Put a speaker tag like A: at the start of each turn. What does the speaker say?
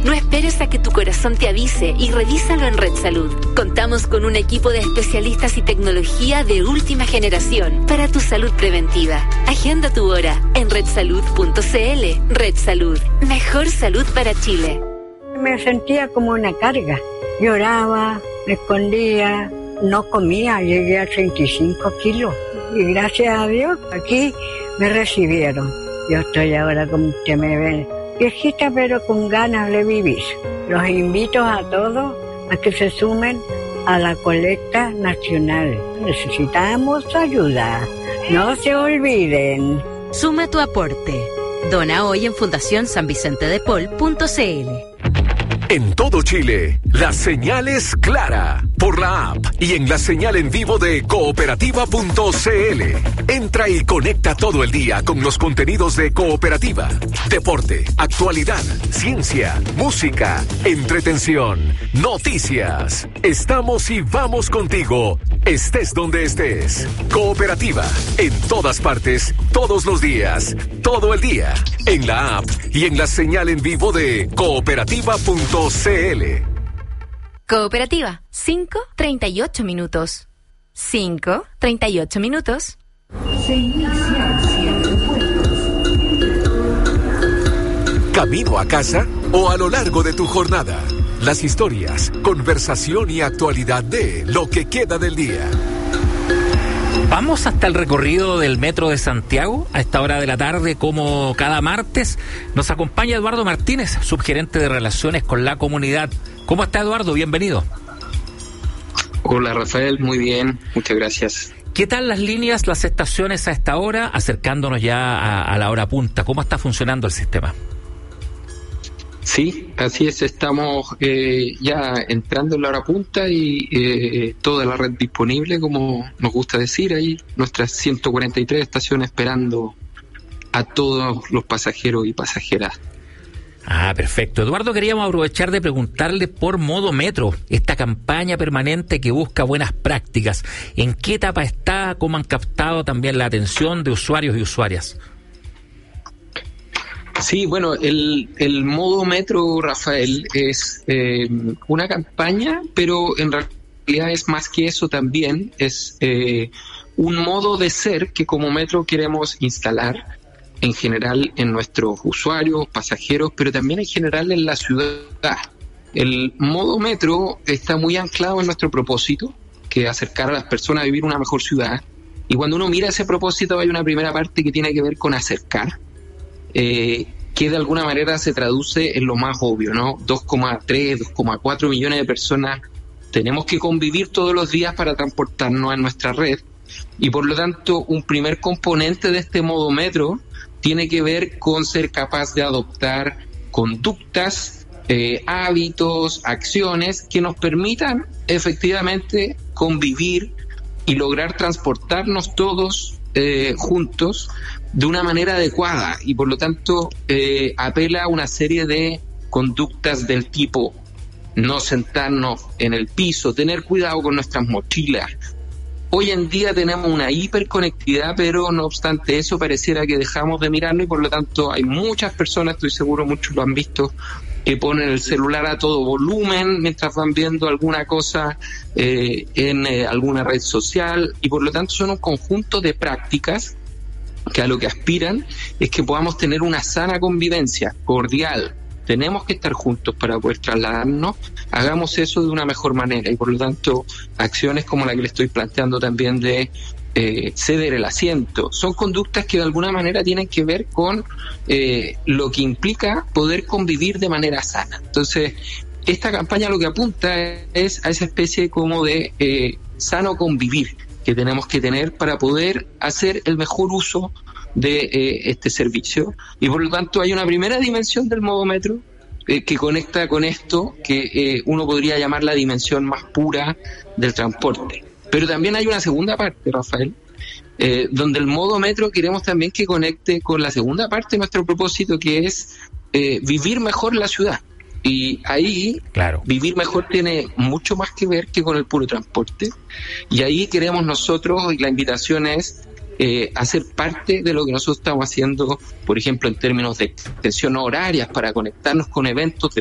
A: No esperes a que tu corazón te avise y revísalo en Red Salud. Contamos con un equipo de especialistas y tecnología de última generación para tu salud preventiva. Agenda tu hora en redsalud.cl. Red Salud. Mejor salud para Chile.
B: Me sentía como una carga. Lloraba, me escondía, no comía, llegué a 35 kilos. Y gracias a Dios, aquí me recibieron. Yo estoy ahora, como usted me ve, viejita pero con ganas de vivir. Los invito a todos a que se sumen a la colecta nacional. Necesitamos ayuda. No se olviden.
A: Suma tu aporte. Dona hoy en fundacionsanvicentedepol.cl.
C: En todo Chile, la señal es clara por la app y en la señal en vivo de cooperativa.cl. Entra y conecta todo el día con los contenidos de Cooperativa. Deporte, actualidad, ciencia, música, entretención, noticias. Estamos y vamos contigo, estés donde estés. Cooperativa, en todas partes, todos los días, todo el día. En la app y en la señal en vivo de cooperativa.cl.
A: Cooperativa, 5:38 minutos. 5:38 minutos.
C: Camino a casa o a lo largo de tu jornada. Las historias, conversación y actualidad de lo que queda del día.
D: Vamos hasta el recorrido del Metro de Santiago a esta hora de la tarde, como cada martes. Nos acompaña Eduardo Martínez, subgerente de Relaciones con la Comunidad. ¿Cómo está, Eduardo? Bienvenido.
E: Hola, Rafael. Muy bien. Muchas gracias.
D: ¿Qué tal las líneas, las estaciones a esta hora, acercándonos ya a la hora punta? ¿Cómo está funcionando el sistema?
E: Sí, así es, estamos ya entrando en la hora punta y toda la red disponible, como nos gusta decir, ahí nuestras 143 estaciones esperando a todos los pasajeros y pasajeras.
D: Ah, perfecto. Eduardo, queríamos aprovechar de preguntarle por Modo Metro, esta campaña permanente que busca buenas prácticas. ¿En qué etapa está? ¿Cómo han captado también la atención de usuarios y usuarias?
E: Sí, bueno, el Modo Metro, Rafael, es una campaña, pero en realidad es más que eso también. Es un modo de ser que como Metro queremos instalar en general en nuestros usuarios, pasajeros, pero también en general en la ciudad. El Modo Metro está muy anclado en nuestro propósito, que es acercar a las personas a vivir una mejor ciudad. Y cuando uno mira ese propósito hay una primera parte que tiene que ver con acercar. Que de alguna manera se traduce en lo más obvio, ¿no? 2,3, 2,4 millones de personas tenemos que convivir todos los días para transportarnos en nuestra red, y por lo tanto un primer componente de este Modo Metro tiene que ver con ser capaz de adoptar conductas, hábitos, acciones que nos permitan efectivamente convivir y lograr transportarnos todos juntos de una manera adecuada, y por lo tanto apela a una serie de conductas del tipo no sentarnos en el piso, tener cuidado con nuestras mochilas. Hoy en día tenemos una hiperconectividad, pero no obstante eso pareciera que dejamos de mirarlo, y por lo tanto hay muchas personas, estoy seguro muchos lo han visto, que ponen el celular a todo volumen mientras van viendo alguna cosa en alguna red social, y por lo tanto son un conjunto de prácticas que a lo que aspiran es que podamos tener una sana convivencia cordial. Tenemos que estar juntos para poder trasladarnos, hagamos eso de una mejor manera, y por lo tanto acciones como la que le estoy planteando también de ceder el asiento, son conductas que de alguna manera tienen que ver con lo que implica poder convivir de manera sana. Entonces, esta campaña lo que apunta es a esa especie como de sano convivir que tenemos que tener para poder hacer el mejor uso de este servicio, y por lo tanto hay una primera dimensión del Modo Metro que conecta con esto que uno podría llamar la dimensión más pura del transporte, pero también hay una segunda parte, Rafael, donde el Modo Metro queremos también que conecte con la segunda parte de nuestro propósito, que es vivir mejor la ciudad. Y ahí, claro, vivir mejor tiene mucho más que ver que con el puro transporte. Y ahí queremos nosotros, y la invitación es hacer parte de lo que nosotros estamos haciendo, por ejemplo, en términos de extensión horarias para conectarnos con eventos de